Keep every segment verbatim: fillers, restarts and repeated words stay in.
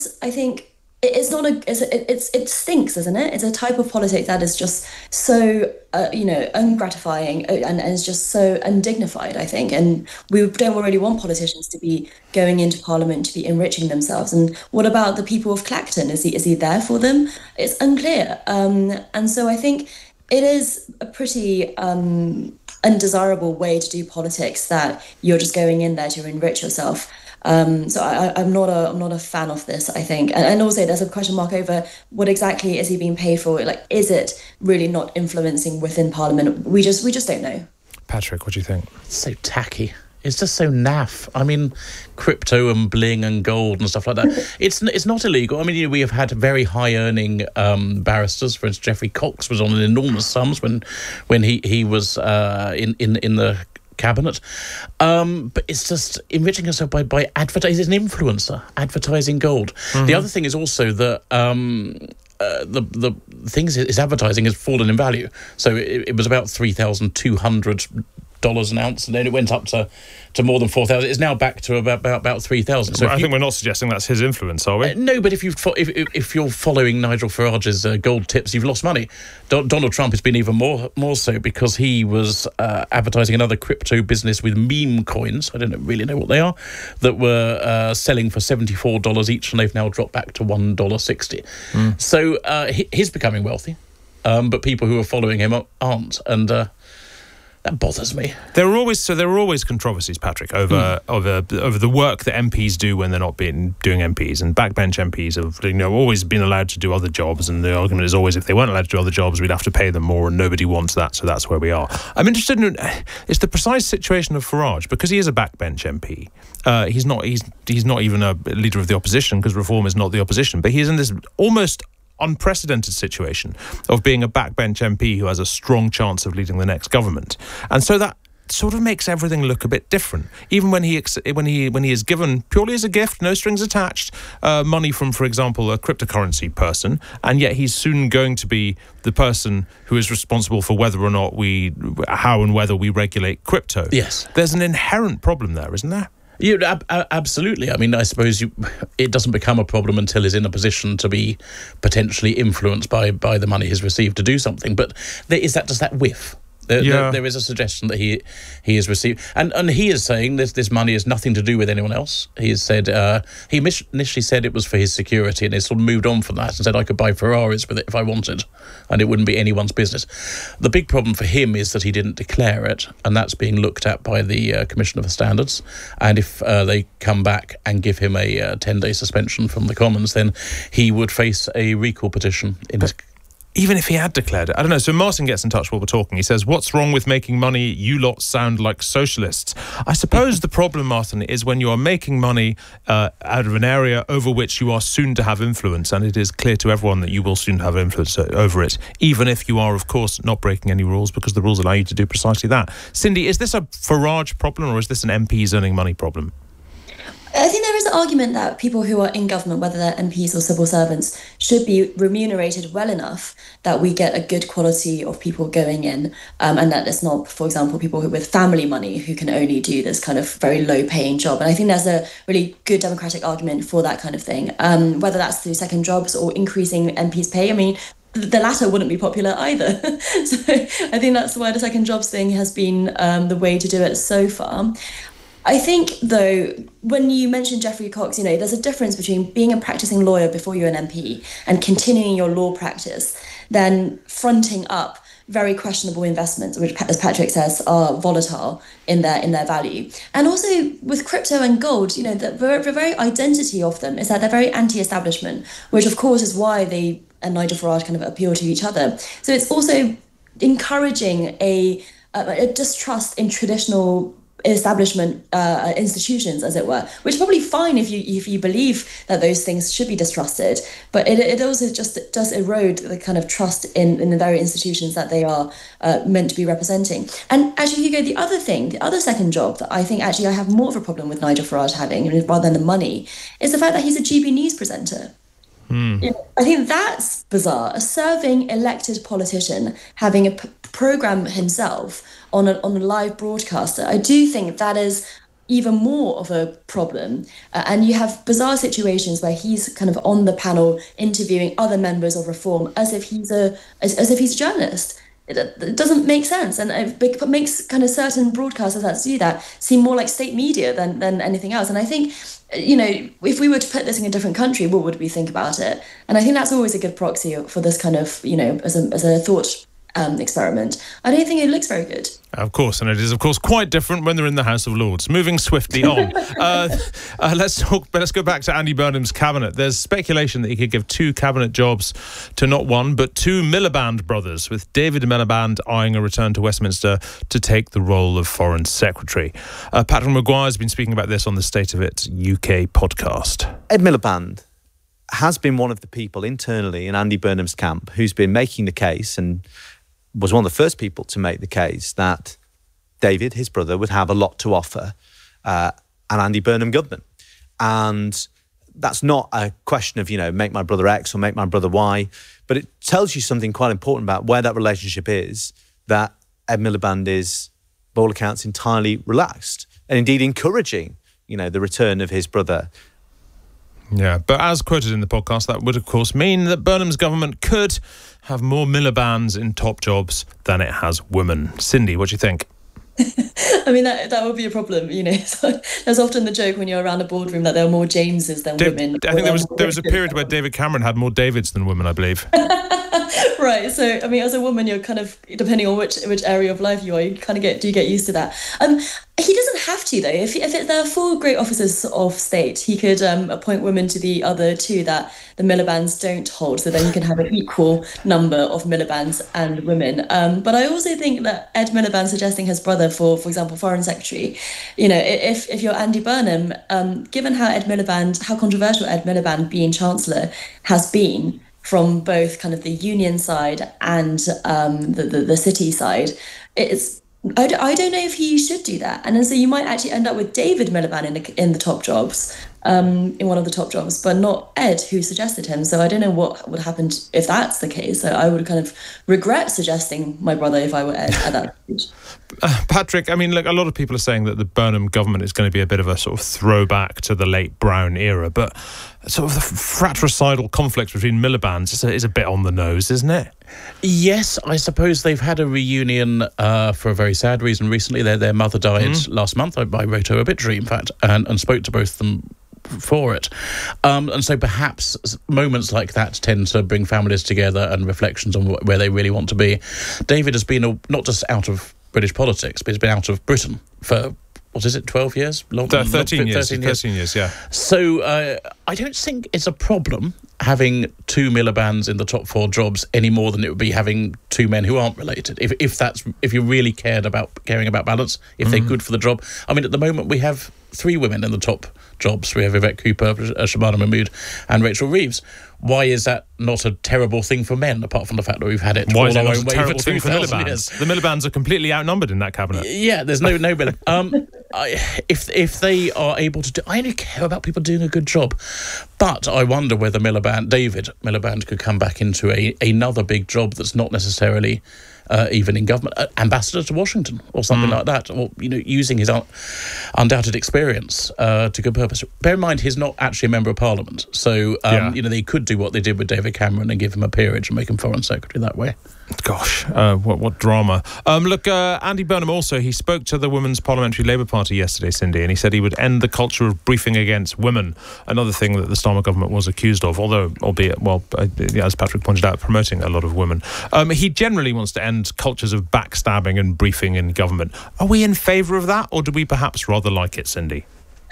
I think it- it's not a it's it, it's it stinks, isn't it? It's a type of politics that is just so uh, you know ungratifying uh, and, and is just so undignified, I think. And we don't really want politicians to be going into Parliament to be enriching themselves. And what about the people of Clacton? Is he is he there for them? It's unclear. Um, and so I think it is a pretty um, undesirable way to do politics, that you're just going in there to enrich yourself. Um, so I, I'm not a I'm not a fan of this, I think. And, and also there's a question mark over what exactly is he being paid for? Like, is it really not influencing within Parliament? We just we just don't know. Patrick, what do you think? It's so tacky. It's just so naff. I mean, crypto and bling and gold and stuff like that. It's it's not illegal. I mean, you know, we have had very high earning um, barristers. For instance, Geoffrey Cox was on enormous sums when when he he was uh, in in in the cabinet. Um, but it's just enriching yourself by, by advertising. An influencer advertising gold. Mm-hmm. The other thing is also that um, uh, the the things his advertising has fallen in value. So it, it was about three thousand two hundred dollars an ounce, and then it went up to, to more than four thousand. It's now back to about about, about three thousand. So well, I you, think we're not suggesting that's his influence, are we? Uh, no, but if you if if you're following Nigel Farage's uh, gold tips, you've lost money. Do- Donald Trump has been even more more so, because he was uh, advertising another crypto business with meme coins. I don't really know what they are, that were uh, selling for seventy-four dollars each, and they've now dropped back to one dollar sixty. Mm. So uh, he, he's becoming wealthy, um, but people who are following him aren't, and. Uh, That bothers me. There are always so there are always controversies, Patrick, over mm. over over the work that M Ps do when they're not being doing M Ps, and backbench M Ps have you know always been allowed to do other jobs, and the argument is always if they weren't allowed to do other jobs, we'd have to pay them more, and nobody wants that, so that's where we are. I'm interested in it's the precise situation of Farage, because he is a backbench M P. Uh, he's not he's he's not even a leader of the opposition, because Reform is not the opposition, but he's in this almost unprecedented situation of being a backbench M P who has a strong chance of leading the next government, and so that sort of makes everything look a bit different. Even when he when he when he is given purely as a gift, no strings attached, uh, money from, for example, a cryptocurrency person, and yet he's soon going to be the person who is responsible for whether or not we, how and whether we regulate crypto. Yes, there's an inherent problem there, isn't there? Yeah, ab- absolutely. I mean, I suppose you, it doesn't become a problem until he's in a position to be potentially influenced by, by the money he's received to do something. But there is that, does that whiff? There, yeah. there, there is a suggestion that he he has received, and and he is saying this this money has nothing to do with anyone else. He has said uh, he initially said it was for his security, and he sort of moved on from that and said I could buy Ferraris with it if I wanted, and it wouldn't be anyone's business. The big problem for him is that he didn't declare it, and that's being looked at by the uh, Commissioner for Standards. And if uh, they come back and give him a uh, ten-day suspension from the Commons, then he would face a recall petition in but- his. Even if he had declared it, I don't know. So Martin gets in touch while we're talking. He says, what's wrong with making money? You lot sound like socialists. I suppose the problem, Martin, is when you are making money uh, out of an area over which you are soon to have influence, and it is clear to everyone that you will soon have influence over it, even if you are, of course, not breaking any rules, because the rules allow you to do precisely that. Cindy, is this a Farage problem, or is this an M P's earning money problem? I think there is an argument that people who are in government, whether they're M Ps or civil servants, should be remunerated well enough that we get a good quality of people going in, um, and that it's not, for example, people who with family money who can only do this kind of very low-paying job. And I think there's a really good democratic argument for that kind of thing, um, whether that's through second jobs or increasing M Ps' pay. I mean, the latter wouldn't be popular either. So I think that's why the second jobs thing has been um, the way to do it so far. I think, though, when you mentioned Geoffrey Cox, you know, there's a difference between being a practicing lawyer before you're an M P and continuing your law practice, than fronting up very questionable investments, which, as Patrick says, are volatile in their in their value. And also with crypto and gold, you know, the, the very identity of them is that they're very anti-establishment, which, of course, is why they and Nigel Farage kind of appeal to each other. So it's also encouraging a, a, a distrust in traditional establishment uh, institutions, as it were, which is probably fine if you if you believe that those things should be distrusted, but it, it also just does erode the kind of trust in, in the very institutions that they are uh, meant to be representing. And actually, Hugo, the other thing, the other second job that I think actually I have more of a problem with Nigel Farage having, rather than the money, is the fact that he's a G B News presenter. Mm. You know, I think that's bizarre. A serving elected politician having a p- program himself on a, on a live broadcaster. I do think that is, even more of a problem. Uh, and you have bizarre situations where he's kind of on the panel interviewing other members of Reform as if he's a as, as if he's a journalist. It, it doesn't make sense, and it makes kind of certain broadcasters that do that seem more like state media than than anything else. And I think, you know, if we were to put this in a different country, what would we think about it? And I think that's always a good proxy for this kind of, you know, as a as a thought um, experiment. I don't think it looks very good. Of course, and it is, of course, quite different when they're in the House of Lords. Moving swiftly on, uh, uh, let's talk. Let's go back to Andy Burnham's cabinet. There's speculation that he could give two cabinet jobs to not one but two Miliband brothers, with David Miliband eyeing a return to Westminster to take the role of Foreign Secretary. Uh, Patrick Maguire has been speaking about this on the State of It U K podcast. Ed Miliband has been one of the people internally in Andy Burnham's camp who's been making the case, and was one of the first people to make the case that David, his brother, would have a lot to offer uh, an Andy Burnham government. And that's not a question of, you know, make my brother X or make my brother Y, but it tells you something quite important about where that relationship is, that Ed Miliband is, by all accounts, entirely relaxed and indeed encouraging, you know, the return of his brother. Yeah, but as quoted in the podcast, that would, of course, mean that Burnham's government could have more Milibands in top jobs than it has women. Cindy, what do you think? I mean, that that would be a problem, you know. So there's often the joke when you're around a boardroom that there are more Jameses than Dave, women. I think there was there was a period where David Cameron had more Davids than women, I believe. Right. So, I mean, as a woman, you're kind of, depending on which which area of life you are, you kind of get do you get used to that. Um, he doesn't have to, though. If if it, there are four great officers of state, he could um, appoint women to the other two that the Milibands don't hold. So then you can have an equal number of Milibands and women. Um, but I also think that Ed Miliband suggesting his brother for, for example, Foreign Secretary, you know, if if you're Andy Burnham, um, given how Ed Miliband, how controversial Ed Miliband being Chancellor has been, from both kind of the union side and um, the, the the city side, it's I, d- I don't know if he should do that. And then so you might actually end up with David Miliband in the, in the top jobs, um, in one of the top jobs, but not Ed, who suggested him. So I don't know what would happen if that's the case. So I would kind of regret suggesting my brother if I were Ed at that stage. Uh, Patrick, I mean, look, a lot of people are saying that the Burnham government is going to be a bit of a sort of throwback to the late Brown era, but sort of the fratricidal conflict between Milibands is a, is a bit on the nose, isn't it? Yes, I suppose they've had a reunion uh, for a very sad reason recently. Their, their mother died mm. last month. I, I wrote her obituary, in fact, and, and spoke to both of them for it. Um, and so perhaps moments like that tend to bring families together and reflections on wh- where they really want to be. David has been a, not just out of British politics, but he's been out of Britain for, what is it, twelve years? Long, uh, thirteen, long, years, thirteen years. thirteen years, yeah. So uh, I don't think it's a problem having two Milibands in the top four jobs any more than it would be having two men who aren't related. If if that's if you really cared about caring about balance, if mm. they're good for the job. I mean, at the moment we have three women in the top jobs. We have Yvette Cooper, uh, Shabana Mahmood and Rachel Reeves. Why is that not a terrible thing for men, apart from the fact that we've had it Why all is it our not own a way terrible for thing for Milibands? Years? The Milibands are completely outnumbered in that cabinet. Yeah, there's no no Mil- um, I, if if they are able to do, I only care about people doing a good job. But I wonder whether Miliband, David Miliband, could come back into a another big job that's not necessarily uh, even in government, uh, ambassador to Washington or something mm. like that, or you know, using his un- undoubted experience uh, to good purpose. Bear in mind, he's not actually a member of Parliament, so um, yeah. you know they could do what they did with David Cameron and give him a peerage and make him Foreign Secretary that way. Gosh, uh, what what drama. Um, look, uh, Andy Burnham also, he spoke to the Women's Parliamentary Labour Party yesterday, Cindy, and he said he would end the culture of briefing against women, another thing that the Starmer government was accused of, although, albeit, well, uh, as Patrick pointed out, promoting a lot of women. Um, he generally wants to end cultures of backstabbing and briefing in government. Are we in favour of that, or do we perhaps rather like it, Cindy?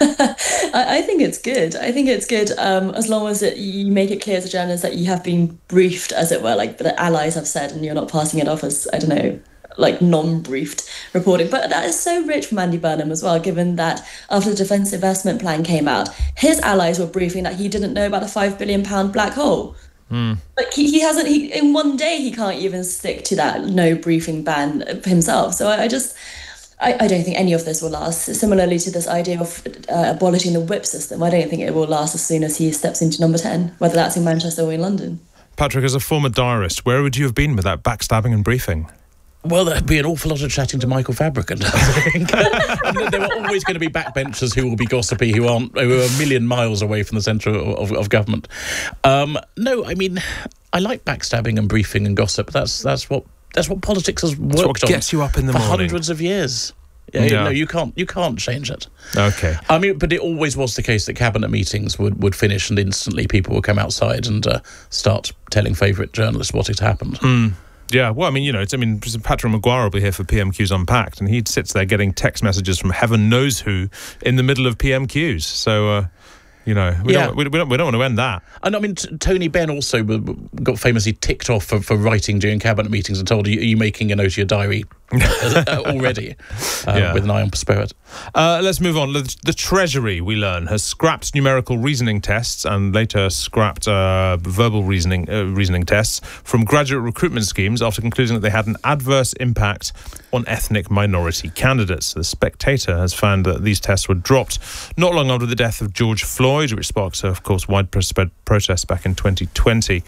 I think it's good. I think it's good um, as long as it, you make it clear as a journalist that you have been briefed, as it were, like the allies have said, and you're not passing it off as, I don't know, like non-briefed reporting. But that is so rich from Andy Burnham as well, given that after the Defence Investment Plan came out, his allies were briefing that he didn't know about the five billion pound black hole. Mm. Like he, he hasn't, he, in one day, he can't even stick to that no briefing ban himself. So I, I just... I, I don't think any of this will last. Similarly to this idea of uh, abolishing the whip system, I don't think it will last as soon as he steps into number ten, whether that's in Manchester or in London. Patrick, as a former diarist, where would you have been with that backstabbing and briefing? Well, there'd be an awful lot of chatting to Michael Fabricant, I think. And there are always going to be backbenchers who will be gossipy, who aren't, who are a million miles away from the centre of, of government. Um, no, I mean, I like backstabbing and briefing and gossip. That's that's what that's what politics has worked That's what gets on you up in the for morning. hundreds of years. Yeah, Yeah. No, you can't you can't change it. Okay. I mean, but it always was the case that cabinet meetings would, would finish and instantly people would come outside and uh, start telling favourite journalists what had happened. Mm. Yeah, well, I mean, you know, it's, I mean, Patrick Maguire will be here for P M Qs Unpacked, and he sits there getting text messages from heaven knows who in the middle of P M Qs. So, uh, you know, we, Yeah. don't, we, we don't we don't want to end that. And I mean, t- Tony Benn also w- w- got famously ticked off for, for writing during cabinet meetings and told, are you, are you making a note of your diary uh, already uh, Yeah. with an eye on spirit? Uh, let's move on. The, the Treasury, we learn, has scrapped numerical reasoning tests and later scrapped uh, verbal reasoning uh, reasoning tests from graduate recruitment schemes after concluding that they had an adverse impact on ethnic minority candidates. The Spectator has found that these tests were dropped not long after the death of George Floyd, which sparked, of course, widespread protests back in twenty twenty.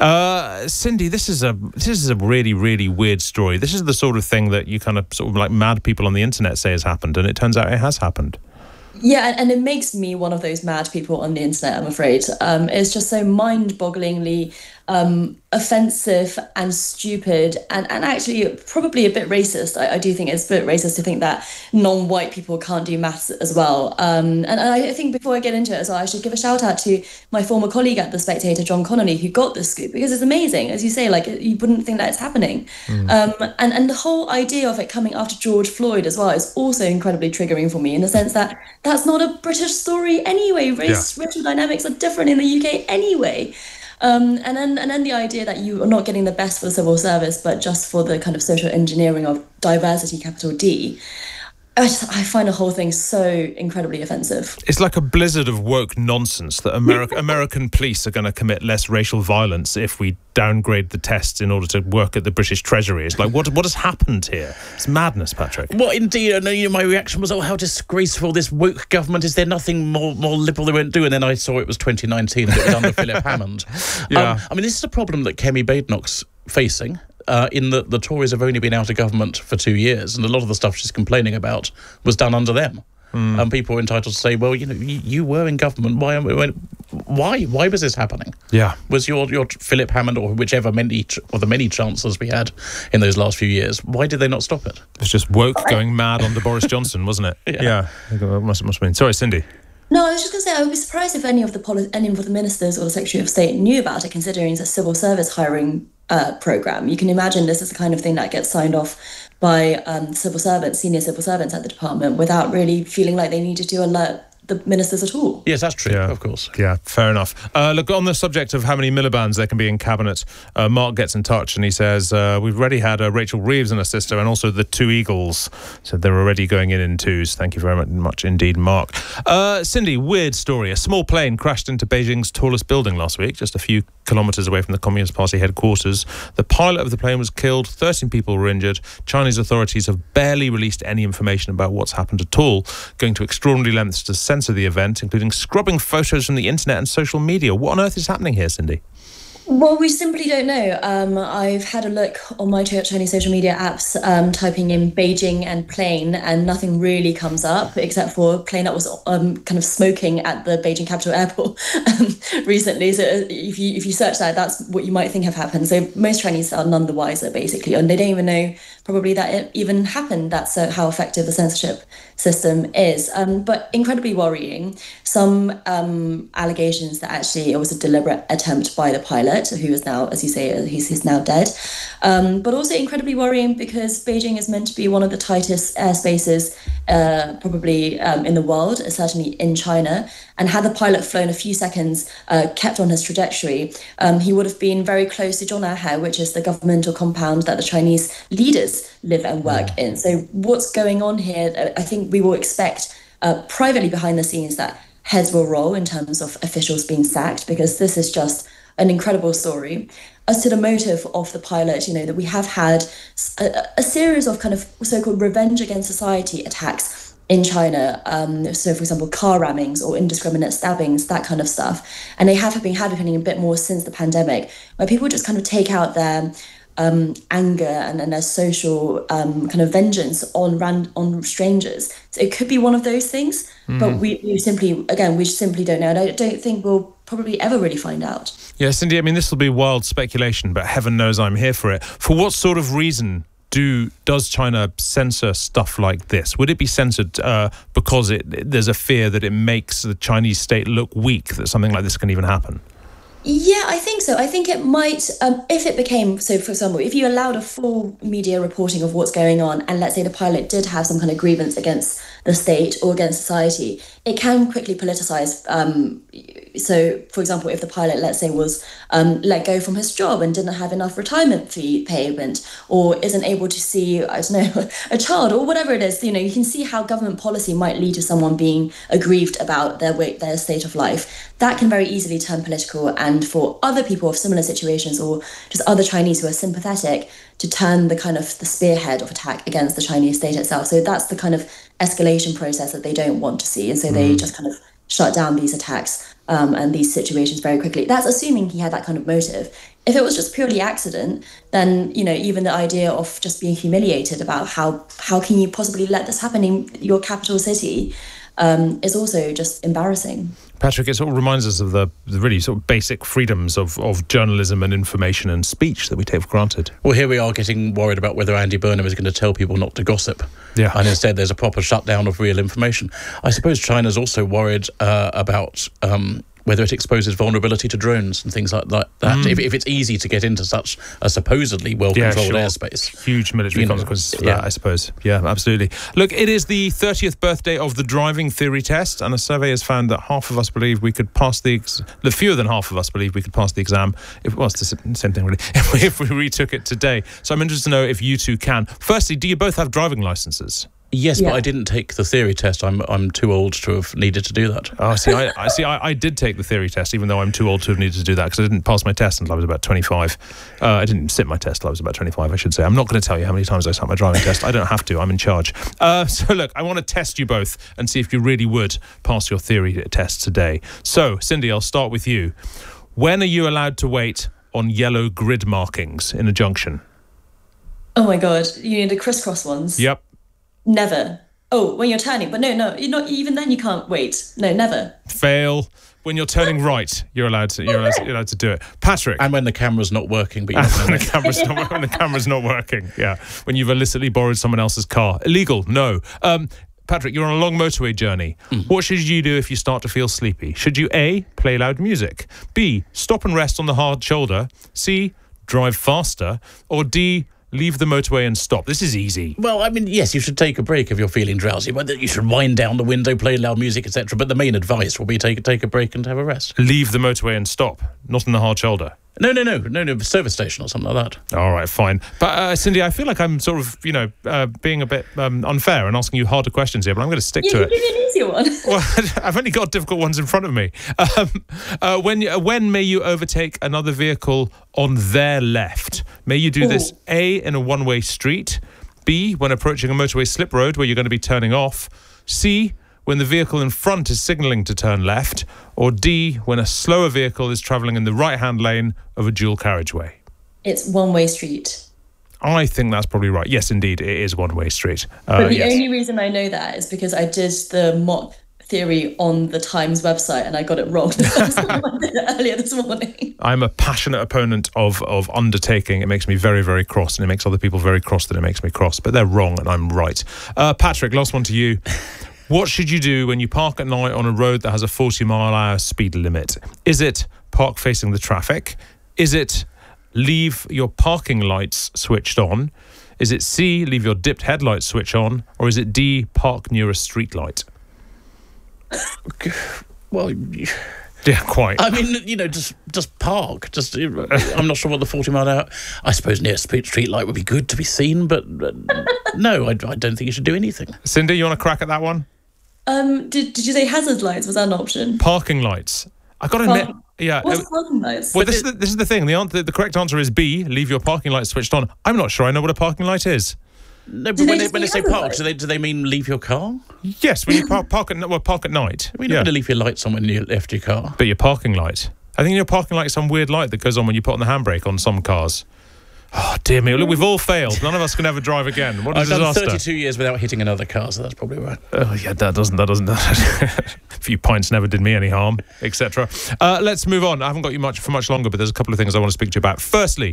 Uh, Cindy, this is a this is a really, really weird story. This is the sort of thing that you kind of sort of like mad people on the internet say has happened, and it turns out it has happened. Yeah, and, and it makes me one of those mad people on the internet, I'm afraid. Um, it's just so mind-bogglingly um, offensive and stupid and, and actually probably a bit racist. I, I do think it's a bit racist to think that non-white people can't do maths as well. Um, and, and I think before I get into it as well, I should give a shout out to my former colleague at The Spectator, John Connolly, who got this scoop, because it's amazing. As you say, like, you wouldn't think that it's happening. Mm. Um, and, and the whole idea of it coming after George Floyd as well is also incredibly triggering for me, in the sense that that's not a British story anyway. Race, yeah. Racial dynamics are different in the U K anyway. Um, and then and then the idea that you are not getting the best for the civil service, but just for the kind of social engineering of diversity, capital D. I, just, I find the whole thing so incredibly offensive. It's like a blizzard of woke nonsense that America, American police are going to commit less racial violence if we downgrade the tests in order to work at the British Treasury. It's like, what what has happened here? It's madness, Patrick. Well, indeed. I know, you know, my reaction was, oh, how disgraceful this woke government. Is there nothing more, more liberal they won't do? And then I saw it was twenty nineteen and it was under Philip Hammond. Yeah. Um, I mean, this is a problem that Kemi Badenoch's facing. Uh, in that the Tories have only been out of government for two years, and a lot of the stuff she's complaining about was done under them. Mm. And people are entitled to say, well, you know, you, you were in government. Why, why, why was this happening? Yeah, was your your Philip Hammond or whichever many or the many chancellors we had in those last few years? Why did they not stop it? It's just woke going mad on the Boris Johnson, wasn't it? Yeah, yeah. It must must have been. Sorry, Cindy. No, I was just going to say, I would be surprised if any of the poli- any of the ministers or the Secretary of State knew about it, considering it's a civil service hiring uh, program. You can imagine this is the kind of thing that gets signed off by um, civil servants, senior civil servants at the department, without really feeling like they needed to alert the ministers at all. Yes, that's true, yeah. of course. Yeah, fair enough. Uh, look, on the subject of how many Miliband's there can be in Cabinet, uh, Mark gets in touch and he says, uh, we've already had uh, Rachel Reeves and her sister and also the two Eagles. So they're already going in in twos. Thank you very much, much indeed, Mark. Uh, Cindy, weird story. A small plane crashed into Beijing's tallest building last week, just a few kilometres away from the Communist Party headquarters. The pilot of the plane was killed. thirteen people were injured. Chinese authorities have barely released any information about what's happened at all, going to extraordinary lengths to censor the event, including scrubbing photos from the internet and social media. What on earth is happening here, Cindy? Well, we simply don't know. Um, I've had a look on my Chinese social media apps, um, typing in Beijing and plane, and nothing really comes up except for a plane that was um, kind of smoking at the Beijing Capital Airport um, recently. So if you if you search that, that's what you might think have happened. So most Chinese are none the wiser, basically, and they don't even know probably that it even happened. That's uh, how effective the censorship system is. Um, but incredibly worrying. Some um, allegations that actually it was a deliberate attempt by the pilot, who is now, as you say, he's, he's now dead. Um, but also incredibly worrying because Beijing is meant to be one of the tightest airspaces uh, probably um, in the world, certainly in China. And had the pilot flown a few seconds, uh, kept on his trajectory, um, he would have been very close to Zhongnanhai, which is the governmental compound that the Chinese leaders live and work yeah. in. So what's going on here? I think we will expect uh, privately behind the scenes that heads will roll in terms of officials being sacked, because this is just an incredible story. As to the motive of the pilot, you know, that we have had a, a series of kind of so-called revenge against society attacks in China. Um, so, for example, car rammings or indiscriminate stabbings, that kind of stuff. And they have been happening a bit more since the pandemic, where people just kind of take out their um, anger and, and their social um, kind of vengeance on ran- on strangers. So it could be one of those things, mm. but we, we simply, again, we simply don't know. And I don't think we'll probably ever really find out. Yeah, Cindy, I mean, this will be wild speculation, but heaven knows I'm here for it. For what sort of reason do does China censor stuff like this? Would it be censored uh, because it, it, there's a fear that it makes the Chinese state look weak, that something like this can even happen? Yeah, I think so. I think it might, um, if it became, so for example, if you allowed a full media reporting of what's going on, and let's say the pilot did have some kind of grievance against the state or against society, it can quickly politicize. Um, so, for example, if the pilot, let's say, was um, let go from his job and didn't have enough retirement fee payment, or isn't able to see, I don't know, a child or whatever it is, you know, you can see how government policy might lead to someone being aggrieved about their their state of life. That can very easily turn political, and for other people of similar situations or just other Chinese who are sympathetic, to turn the kind of the spearhead of attack against the Chinese state itself. So that's the kind of escalation process that they don't want to see. And so they mm. just kind of shut down these attacks um, and these situations very quickly. That's assuming he had that kind of motive. If it was just purely accident, then, you know, even the idea of just being humiliated about how, how can you possibly let this happen in your capital city um, is also just embarrassing. Patrick, it sort of reminds us of the, the really sort of basic freedoms of, of journalism and information and speech that we take for granted. Well, here we are getting worried about whether Andy Burnham is going to tell people not to gossip. Yeah. And instead there's a proper shutdown of real information. I suppose China's also worried uh, about um, whether it exposes vulnerability to drones and things like that. that. Mm. If, if it's easy to get into such a supposedly well-controlled yeah, sure. airspace. Huge military you consequences know, for yeah. that, I suppose. Yeah, absolutely. Look, it is the thirtieth birthday of the driving theory test, and a survey has found that half of us believe we could pass the... Ex- the fewer than half of us believe we could pass the exam. If, well, it's the same thing, really. If we, if we retook it today. So I'm interested to know if you two can. Firstly, do you both have driving licences? Yes, yeah. but I didn't take the theory test. I'm I'm too old to have needed to do that. Oh, see, I, I see. I, I did take the theory test, even though I'm too old to have needed to do that, because I didn't pass my test until I was about twenty-five. Uh, I didn't sit my test until I was about twenty-five, I should say. I'm not going to tell you how many times I sat my driving test. I don't have to. I'm in charge. Uh, so look, I want to test you both and see if you really would pass your theory test today. So, Cindy, I'll start with you. When are you allowed to wait on yellow grid markings in a junction? Oh my God, you need the crisscross ones? Yep. Never. Oh, when you're turning, but no, no, you're not. Even then, you can't wait. No, never. Fail. When you're turning right, you're allowed to. You're allowed to, you're allowed to do it. Patrick. And when the camera's not working, but you're not when the camera's not when the camera's not working. Yeah. When you've illicitly borrowed someone else's car, illegal. No. Um, Patrick, you're on a long motorway journey. Mm. What should you do if you start to feel sleepy? Should you A, play loud music, B, stop and rest on the hard shoulder, C, drive faster, or D, leave the motorway and stop? This is easy. Well, I mean, yes, you should take a break if you're feeling drowsy. But you should wind down the window, play loud music, et cetera. But the main advice will be take take a break and have a rest. Leave the motorway and stop, not on the hard shoulder. No, no, no, no, no, service station or something like that. All right, fine. But uh, Cindy, I feel like I'm sort of, you know, uh, being a bit um, unfair and asking you harder questions here, but I'm going to stick yeah, to it. Give me an easier one. Well, I've only got difficult ones in front of me. Um, uh, when uh, when may you overtake another vehicle on their left? May you do Ooh. this A, in a one-way street, B, when approaching a motorway slip road where you're going to be turning off, C, when the vehicle in front is signalling to turn left, or D, when a slower vehicle is travelling in the right-hand lane of a dual carriageway? It's one-way street. I think that's probably right. Yes, indeed, it is one-way street. Uh, but the yes. only reason I know that is because I did the mock theory on the Times website and I got it wrong earlier this morning. I'm a passionate opponent of, of undertaking. It makes me very, very cross, and it makes other people very cross that it makes me cross. But they're wrong and I'm right. Uh, Patrick, last one to you. What should you do when you park at night on a road that has a forty mile an hour speed limit? Is it park facing the traffic? Is it leave your parking lights switched on? Is it C, leave your dipped headlights switch on? Or is it D, park near a street light? Well, yeah, quite. I mean, you know, just just park. Just, I'm not sure what the forty mile an hour. I suppose near a street light would be good to be seen, but uh, no, I, I don't think you should do anything. Cindy, you want to crack at that one? Um, did did you say hazard lights? Was that an option? Parking lights. I got to Park- admit, yeah. What's uh, parking lights? Well, this is the, this is the thing. The answer, the correct answer is B. Leave your parking lights switched on. I'm not sure I know what a parking light is. No, but Do when they they, when they just say mean park, hazard do they do they mean leave your car? Yes, when you park, park at well, park at night. We're not yeah. going to leave your lights on when you left your car. But your parking light. I think your parking light is some weird light that goes on when you put on the handbrake on some cars. Oh, dear me. Look, we've all failed. None of us can ever drive again. What a I've disaster. done thirty-two years without hitting another car, so that's probably right. Oh, yeah, that doesn't, that doesn't, a few pints never did me any harm, et cetera. Uh, let's move on. I haven't got you much for much longer, but there's a couple of things I want to speak to you about. Firstly,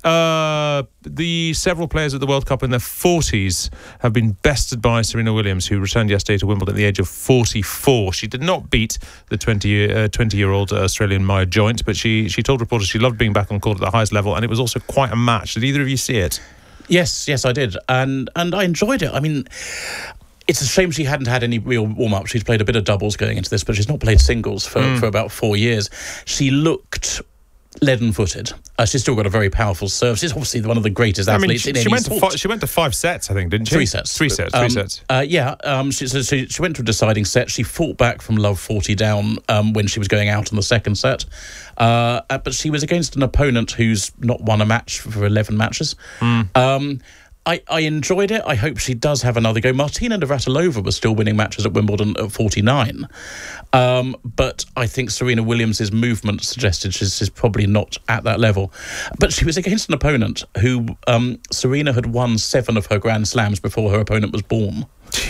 uh, the several players at the World Cup in their forties have been bested by Serena Williams, who returned yesterday to Wimbledon at the age of forty-four. She did not beat the twenty-year-old Australian Maya Joint, but she, she told reporters she loved being back on court at the highest level, and it was also quite a match. Did either of you see it? Yes, yes, I did, and and I enjoyed it. I mean, it's a shame she hadn't had any real warm-up. She's played a bit of doubles going into this, but she's not played singles for, mm. for about four years. She looked leaden-footed. Uh, she's still got a very powerful serve. She's obviously one of the greatest I mean, athletes she, in she any went sport. To fi- she went to five sets, I think, didn't she? Three sets. Three sets, three um, sets. Uh, yeah, um, she, so she, she went to a deciding set. She fought back from love forty down um, when she was going out in the second set. Uh, but she was against an opponent who's not won a match for eleven matches. Mm. Um I, I enjoyed it. I hope she does have another go. Martina Navratilova was still winning matches at Wimbledon at forty-nine. Um, but I think Serena Williams' movement suggested she's, she's probably not at that level. But she was against an opponent who um, Serena had won seven of her Grand Slams before her opponent was born.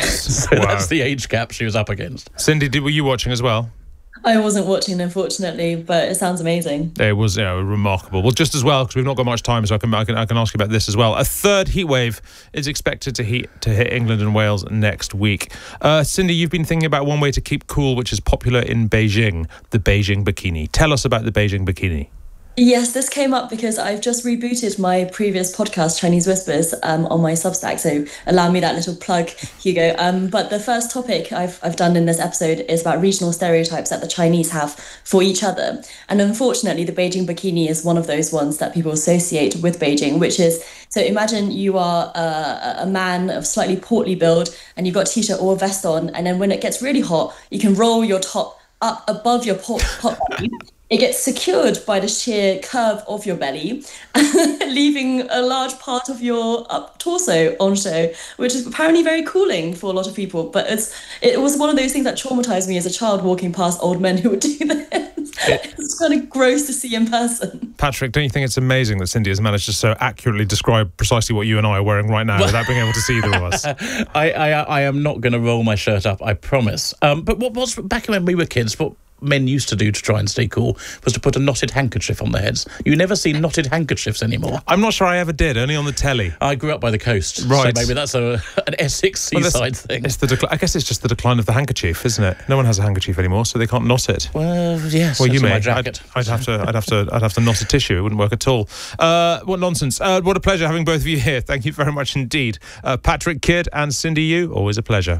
So wow. That's the age gap she was up against. Cindy, did, were you watching as well? I wasn't watching, unfortunately, but it sounds amazing. It was, you know, remarkable. Well, just as well, because we've not got much time, so I can, I can I can ask you about this as well. A third heat wave is expected to heat to hit England and Wales next week. Uh, Cindy, you've been thinking about one way to keep cool, which is popular in Beijing, the Beijing bikini. Tell us about the Beijing bikini. Yes, this came up because I've just rebooted my previous podcast, Chinese Whispers, um, on my Substack. So allow me that little plug, Hugo. Um, but the first topic I've I've done in this episode is about regional stereotypes that the Chinese have for each other. And unfortunately, the Beijing bikini is one of those ones that people associate with Beijing, which is, so imagine you are a, a man of slightly portly build and you've got a t-shirt or a vest on. And then when it gets really hot, you can roll your top up above your pot, pot belly. It gets secured by the sheer curve of your belly, leaving a large part of your up torso on show, which is apparently very cooling for a lot of people. But it's it was one of those things that traumatized me as a child, walking past old men who would do this. It, it's kind of gross to see in person. Patrick, don't you think it's amazing that Cindy has managed to so accurately describe precisely what you and I are wearing right now well, without being able to see either of us? I, I, I am not going to roll my shirt up, I promise. Um, but what was, back when we were kids, what men used to do to try and stay cool was to put a knotted handkerchief on their heads. You never see knotted handkerchiefs anymore. I'm not sure I ever did, only on the telly. I grew up by the coast, right? So maybe that's a an Essex seaside well, thing. It's the decl- I guess it's just the decline of the handkerchief, isn't it? No one has a handkerchief anymore, so they can't knot it. Well, yes. Well, you may. My jacket. I'd, I'd have to. I'd have to. I'd have to knot a tissue. It wouldn't work at all. Uh, what nonsense! Uh, what a pleasure having both of you here. Thank you very much indeed, uh, Patrick Kidd and Cindy Yu. Always a pleasure.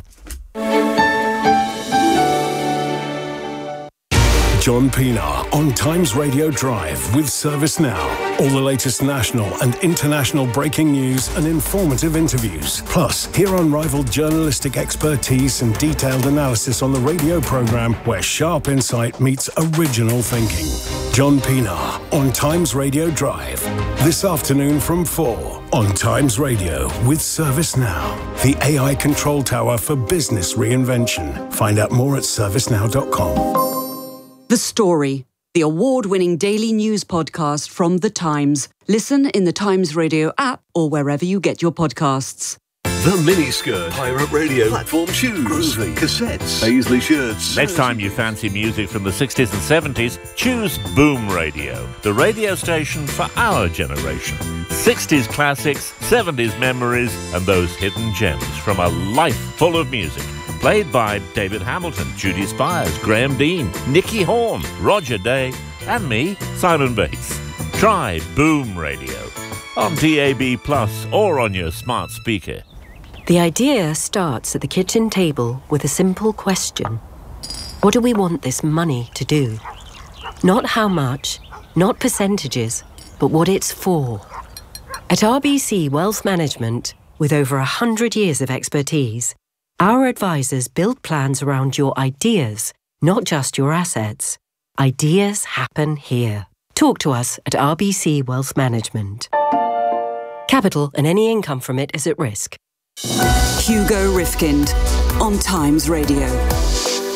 John Pienaar on Times Radio Drive with ServiceNow. All the latest national and international breaking news and informative interviews. Plus, hear unrivaled journalistic expertise and detailed analysis on the radio programme where sharp insight meets original thinking. John Pienaar on Times Radio Drive. This afternoon from four on Times Radio with ServiceNow. The A I control tower for business reinvention. Find out more at servicenow dot com. The Story, the award-winning daily news podcast from The Times. Listen in the Times Radio app or wherever you get your podcasts. The Miniskirt, Pirate Radio, platform shoes, groovy cassettes, Paisley shirts. Next time you fancy music from the sixties and seventies, choose Boom Radio, the radio station for our generation. sixties classics, seventies memories, and those hidden gems from a life full of music. Played by David Hamilton, Judy Spires, Graham Dean, Nicky Horn, Roger Day, and me, Simon Bates. Try Boom Radio on D A B plus or on your smart speaker. The idea starts at the kitchen table with a simple question. What do we want this money to do? Not how much, not percentages, but what it's for. At R B C Wealth Management, with over a hundred years of expertise, our advisors build plans around your ideas, not just your assets. Ideas happen here. Talk to us at R B C Wealth Management. Capital and any income from it is at risk. Hugo Rifkind on Times Radio.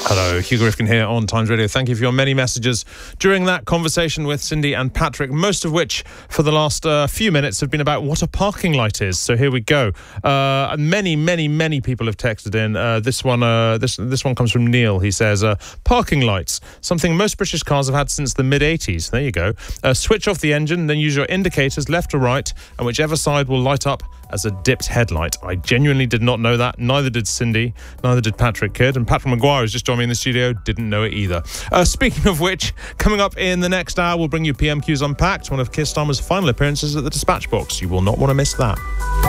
Hello, Hugo Rifkin here on Times Radio. Thank you for your many messages during that conversation with Cindy and Patrick, most of which for the last uh, few minutes have been about what a parking light is. So here we go. Uh, many, many, many people have texted in. Uh, this one uh, this this one comes from Neil. He says, uh, parking lights, something most British cars have had since the mid eighties. There you go. Uh, switch off the engine, then use your indicators left or right, and whichever side will light up as a dipped headlight. I genuinely did not know that. Neither did Cindy. Neither did Patrick Kidd. And Patrick Maguire, who's just joined me in the studio, didn't know it either. Uh, speaking of which, coming up in the next hour, we'll bring you P M Q's Unpacked, one of Keir Starmer's final appearances at the Dispatch Box. You will not want to miss that.